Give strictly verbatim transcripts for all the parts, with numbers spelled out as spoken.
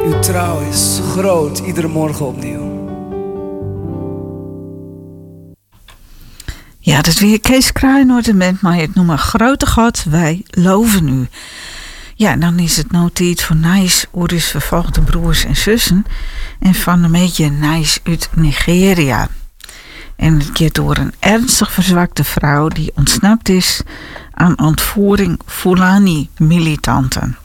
Uw trouw is groot, iedere morgen opnieuw. Ja, dat weer Kees Kraaienoord met maar het noemen Grote God, wij loven u. Ja, en dan is het nou tijd voor Nijs, Oeris vervolgde broers en zussen. En van een beetje Nijs uit Nigeria. En het gaat door een ernstig verzwakte vrouw die ontsnapt is aan ontvoering Fulani-militanten.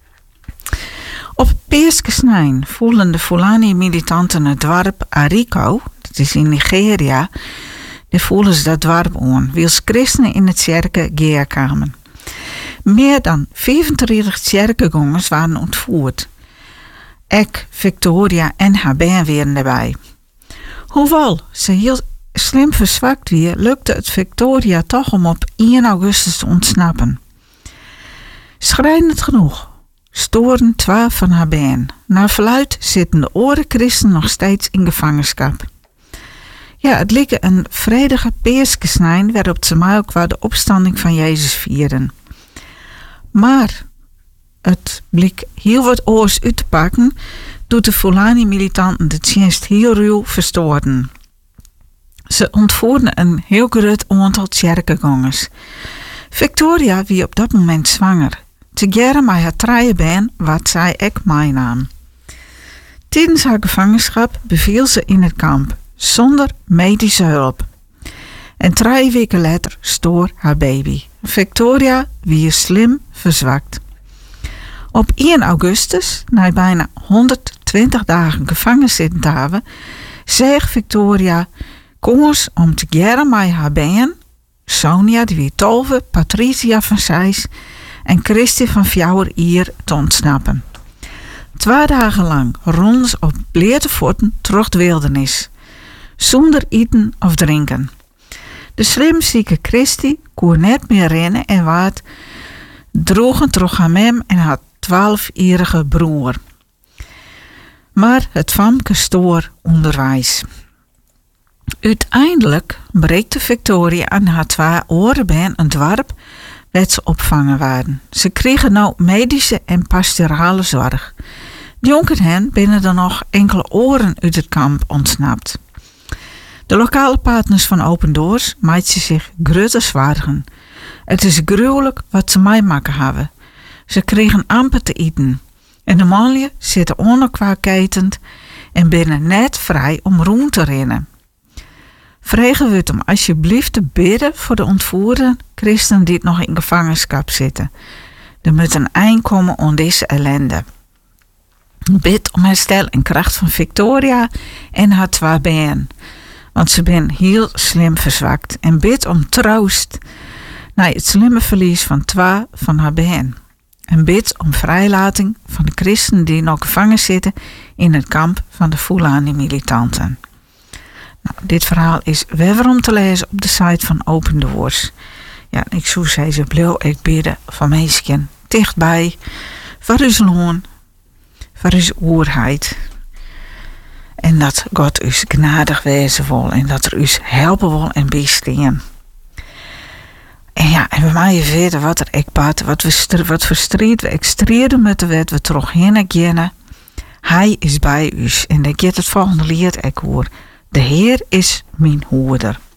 Op Peerskesnijn voelen de Fulani-militanten het dorp Ariko, dat is in Nigeria, de voelen ze dat dorp aan, wils christenen in het kerken geerkamen. Meer dan vijfentwintig kerkegangers waren ontvoerd. Ek, Victoria en haar been waren erbij. Hoewel ze heel slim verzwakt weer, lukte het Victoria toch om op één augustus te ontsnappen. Schrijnend genoeg storen twaalf van haar been. Naar verluidt zitten de orenchristen nog steeds in gevangenschap. Ja, het leek een vredige Peerskesnijn waarop ze mij ook qua de opstanding van Jezus vierden. Maar het bleek heel wat oors uit te pakken, doet de Fulani-militanten de dienst heel ruw verstoorden. Ze ontvoerden een heel groot aantal kerkegangers. Victoria wie op dat moment zwanger. Together met haar trije been wat zij ek meenam. Tijdens haar gevangenschap beviel ze in het kamp, zonder medische hulp. En drie weken later stoor haar baby. Victoria wie slim verzwakt. Op één augustus, na bijna honderdtwintig dagen gevangen zitten te hebben, zegt Victoria koers om te geren met haar been, Sonia die wie tolve, Patricia van Seis en Christi van Fjouwer hier te ontsnappen. Twee dagen lang ronden ze op bleerte voeten terug de wildernis, zonder eten of drinken. De slimzieke Christi kon net meer rennen en waard droegen terug aan hem en haar twaalfjarige broer. Maar het famke stoor onderwijs. Uiteindelijk bereikte Victoria en haar twee orenbeen een dorp waar ze opvangen waren. Ze kregen nou medische en pastorale zorg. De jongen hen binnen er nog enkele oren uit het kamp ontsnapt. De lokale partners van Open Doors maakten zich grote zwaarden. Het is gruwelijk wat ze meemaken hebben. Ze kregen amper te eten. En de mannen zitten onakwaaketend en binnen net vrij om rond te rennen. Vregen we het om alsjeblieft te bidden voor de ontvoerde christenen die nog in gevangenschap zitten. Er moet een eind komen aan deze ellende. Bid om herstel en kracht van Victoria en haar twee been. Want ze ben heel slim verzwakt. En bid om troost na het slimme verlies van twee van haar been. En bid om vrijlating van de christenen die nog gevangen zitten in het kamp van de Fulani-militanten. Nou, dit verhaal is weerom te lezen op de site van Open Doors. Ja, ik zou zeggen, blauw, ik bidden van mensen dichtbij, voor uw loon, voor uw oerheid. En dat God u genadig wezen wil en dat er u helpen wil en bijstaan. En ja, en bij mij weten wat er ik bad, wat we wat verstrijd we extreren met de wet we terug heen gaan. Hij is bij u en dan gaat het volgende lied ik hoor. De Heer is mijn hoeder.